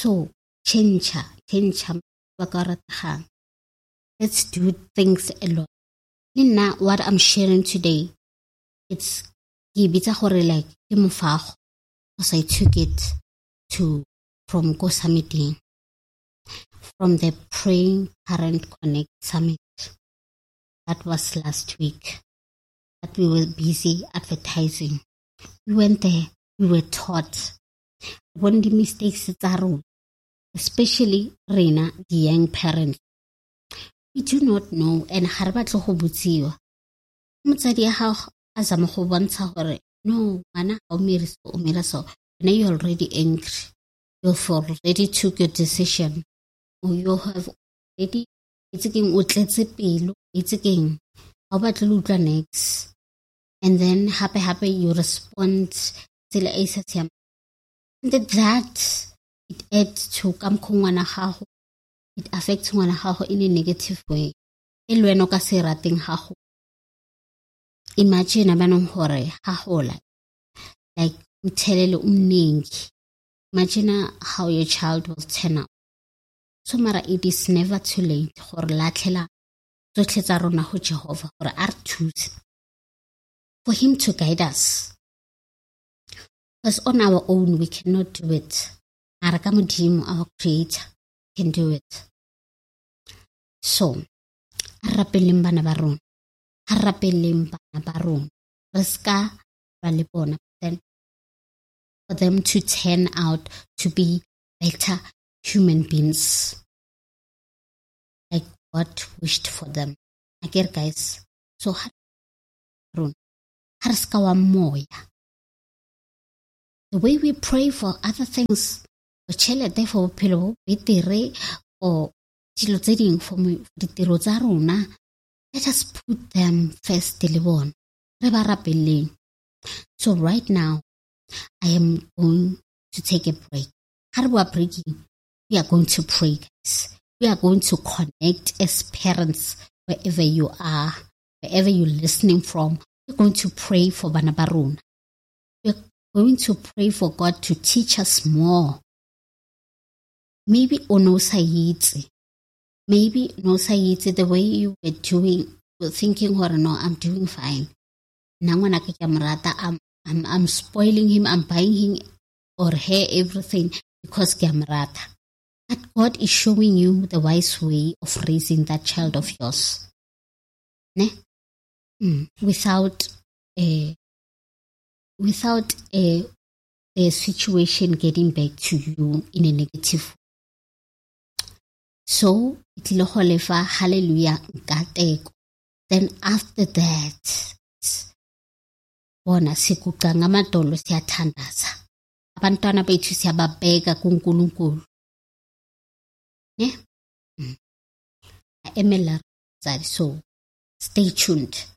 So, change bakaratahang. Let's do things alone. Now, what I'm sharing today, it's like because I took it from Kosa meeting, from the Praying Parent Connect Summit. That was last week. But we were busy advertising. We went there. We were taught. One of the mistakes is especially Rena, the young parents. We do not know, and harbatlo go botsiwa. Motsadi ha azama go bontsha gore no, mana o mira so. Now you're already angry. You've already took your decision. Or you have already it's again how about Lutra next? And then happy you respond till that it adds to it affects ngwana in a negative way. Imagine abanong hore hahola like imagine how your child will turn out. So mara it is never too late hore latlhela tsotlhe tsa rona go Jehovah hore a re thuse, for him to guide us. Because on our own we cannot do it. Mara ka Modimo, our creator, can do it. So rapeleng bana ba rona, riska ba le bona, then for them to turn out to be better human beings like God wished for them. Again, guys, so riska wa moya. The way we pray for other things, for chelete, for bophelo betere, or dilo tse ding for ditiro tsa rona, let us put them first. So right now, I am going to take a break. How we are breaking, we are going to pray, guys. We are going to connect as parents, wherever you are, wherever you're listening from. We're going to pray for Banabarun. We're going to pray for God to teach us more. Maybe ono sayiti. Maybe no sayiti the way you were doing, you're thinking, or no, I'm doing fine. I'm spoiling him, I'm buying him or her everything because Gamrata. But God is showing you the wise way of raising that child of yours. Ne? Without a situation getting back to you in a negative way. So, hallelujah, then after that, bona sikuganga amadolo siyathandaza, abantwana bethu siyababheka kuNkulunkulu. Ne? So stay tuned.